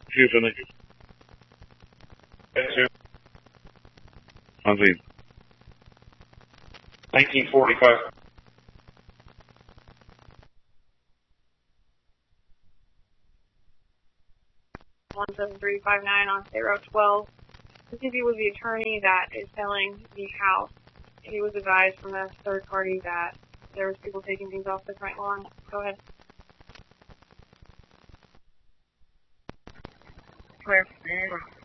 Houston. On scene. 1945. One 7359 on State Road 12. This is was the attorney that is selling the house. He was advised from a third party that there was people taking things off the front lawn. Go ahead. Clear.